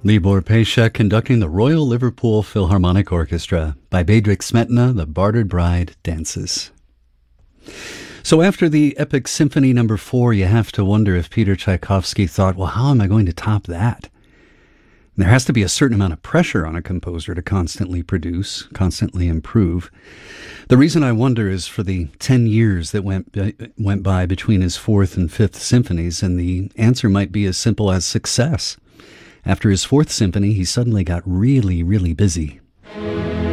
Libor Pesha conducting the Royal Liverpool Philharmonic Orchestra by Bedřich Smetana, The Bartered Bride Dances. So after the epic Symphony No. 4, you have to wonder if Peter Tchaikovsky thought, well, how am I going to top that? There has to be a certain amount of pressure on a composer to constantly produce, constantly improve. The reason I wonder is for the 10 years that went by between his fourth and fifth symphonies, and the answer might be as simple as success. After his fourth symphony, he suddenly got really, really busy.